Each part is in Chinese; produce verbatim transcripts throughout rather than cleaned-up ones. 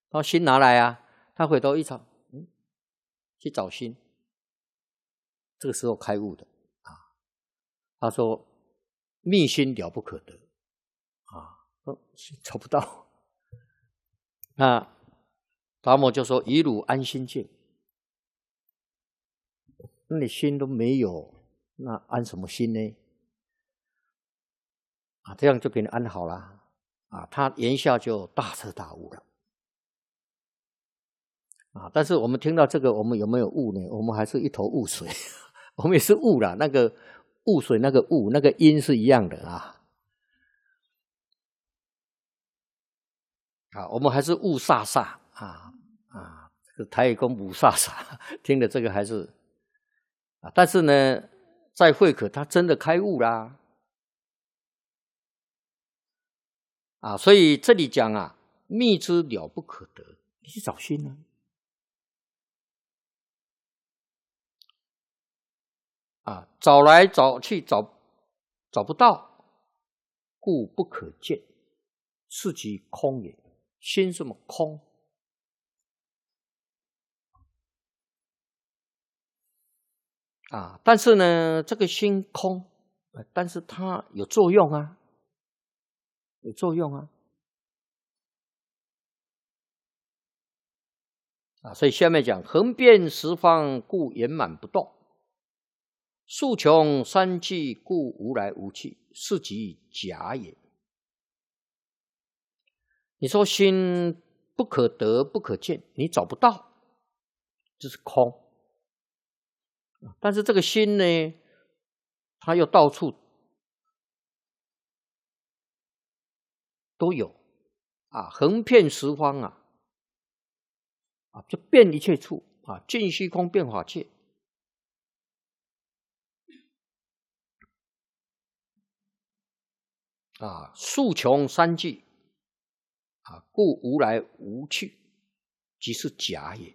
把心拿来啊，他回头一找，嗯，去找心，这个时候开悟的啊。他说密心了不可得啊，找不到。那达摩就说以汝安心境，那你心都没有，那安什么心呢？啊，这样就给你安好了啊，他言下就大彻大悟了啊。但是我们听到这个，我们有没有悟呢？我们还是一头雾水，我们也是悟了，那个雾水那个雾，那个音是一样的啊。啊，我们还是雾煞煞啊啊，这个台语讲雾煞煞，听的这个还是啊，但是呢，在慧可他真的开悟啦啊，所以这里讲啊，密之了不可得，你去找心啊啊，找来找去找找不到，故不可见，是即空也。心什么空？啊，但是呢，这个心空，但是它有作用啊，有作用啊，啊，所以下面讲横遍十方，故圆满不动；数穷三际，故无来无去，是即假也。你说心不可得不可见，你找不到，这是空。但是这个心呢，它又到处都有啊，横遍十方啊，啊，就遍一切处啊，尽虚空遍法界啊，数穷三际啊，故无来无去，即是假也。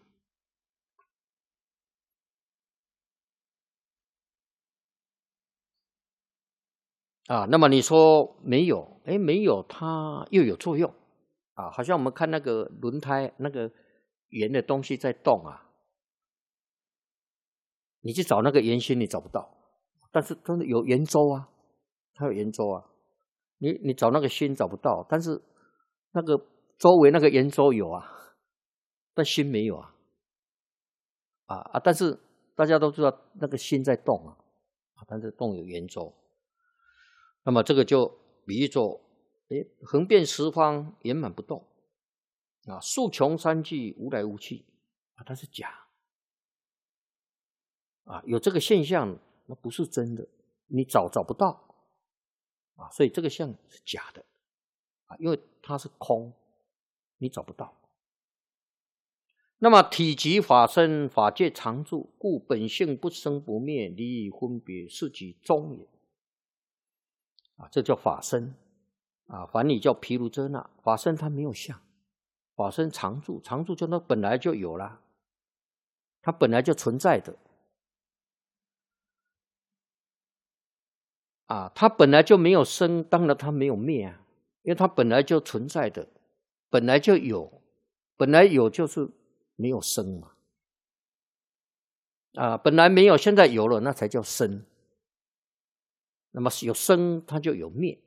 啊，那么你说没有，哎，没有，它又有作用啊，好像我们看那个轮胎，那个圆的东西在动啊，你去找那个圆心，你找不到，但是真的有圆周啊，它有圆周啊，你你找那个心找不到，但是那个周围那个圆周有啊，但心没有啊，啊啊，但是大家都知道那个心在动啊，啊，但是动有圆周。那么这个就比喻作，诶，横遍十方，圆满不动啊，数穷三际，无来无去啊，它是假啊，有这个现象，那不是真的，你找找不到啊，所以这个相是假的啊，因为它是空，你找不到。那么体即法身，法界常住，故本性不生不灭，离以分别，是即中也。啊，这叫法身啊，梵语叫毗卢遮那。法身它没有相，法身常住，常住就它本来就有了，它本来就存在的啊，它本来就没有生，当然它没有灭啊，因为它本来就存在的，本来就有，本来有就是没有生嘛啊，本来没有，现在有了，那才叫生。那么有生，它就有灭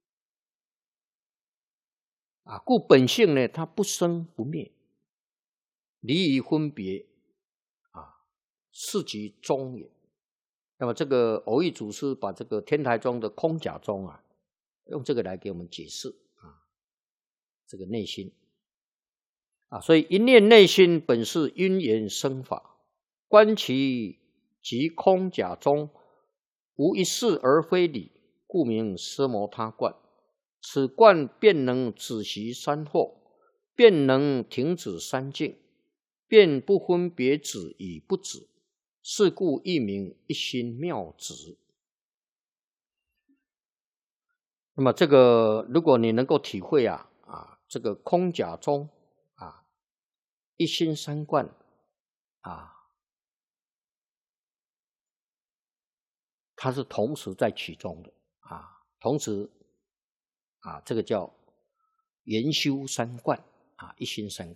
啊，故本性呢，它不生不灭，离于分别啊，是即中也。那么这个偶益祖师把这个天台宗的空假宗啊，用这个来给我们解释啊，这个内心啊，所以一念内心本是因缘生法，观其即空假中，无一事而非理，故名奢摩他观。此观便能止息三惑，便能停止三境，便不分别止与不止，是故一名一心妙止。那么这个如果你能够体会啊啊这个空假中啊一心三观啊，它是同时在其中的啊，同时啊这个叫研修三观啊，一心三观。